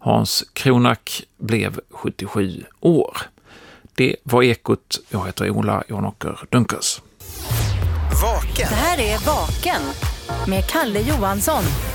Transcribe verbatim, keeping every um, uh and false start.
Hans Kronak blev sjuttiosju år. Det var Ekot. Jag heter Ola Jonåker Dunkers. Vaken. Det här är Vaken med Kalle Johansson.